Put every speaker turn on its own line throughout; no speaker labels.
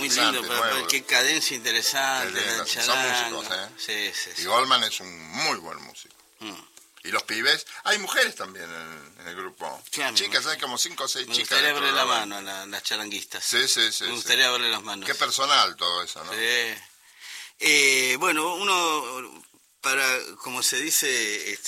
muy lindo,
nuevo.
qué cadencia interesante.
Son músicos,
Sí.
Y Goldman es un muy buen músico. Y los pibes, hay mujeres también en el grupo.
Claro,
chicas, hay como 5 o 6 chicas.
Me gustaría verle la mano a las charanguistas.
Sí.
Me gustaría verle las manos.
Qué personal todo eso, ¿no?
Sí. Bueno, uno, como se dice,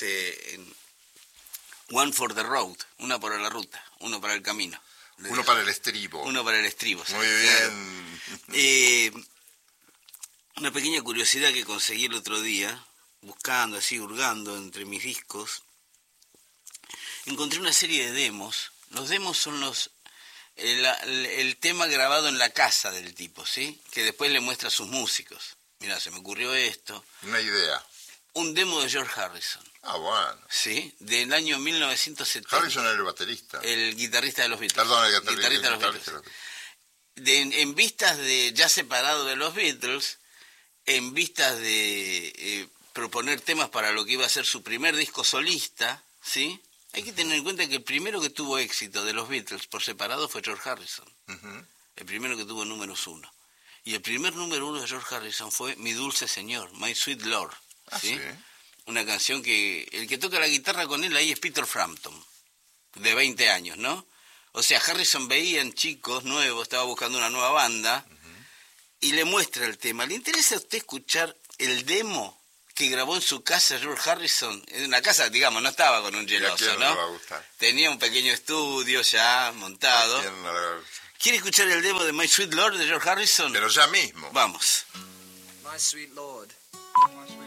one for the road, una para la ruta, uno para el camino.
Uno para el estribo.
Uno para el estribo.
Muy bien.
Una pequeña curiosidad que conseguí el otro día, buscando, así, hurgando entre mis discos, encontré una serie de demos. Los demos son el tema grabado en la casa del tipo, ¿sí? Que después le muestra a sus músicos. Mirá, se me ocurrió esto.
Una idea.
Un demo de George Harrison.
Ah, bueno.
Sí, del año 1970.
Harrison era el baterista.
El guitarrista de los Beatles.
Perdón, el
guitarrista de los Beatles. En vistas de, ya separado de los Beatles, en vistas de proponer temas para lo que iba a ser su primer disco solista, ¿sí? Hay que tener en cuenta que el primero que tuvo éxito de los Beatles por separado fue George Harrison. El primero que tuvo números 1. Y el primer número 1 de George Harrison fue Mi Dulce Señor, My Sweet Lord. ¿Sí? Una canción que el que toca la guitarra con él ahí es Peter Frampton, de 20 años, ¿no? O sea, Harrison veía en chicos nuevos, estaba buscando una nueva banda, y le muestra el tema. ¿Le interesa a usted escuchar el demo que grabó en su casa George Harrison? En una casa, digamos, no estaba con un geloso, ¿no?
No le va a gustar.
Tenía un pequeño estudio ya montado.
¿A quién no le va a gustar?
¿Quiere escuchar el demo de My Sweet Lord de George Harrison?
Pero ya mismo.
Vamos.
My Sweet Lord. My sweet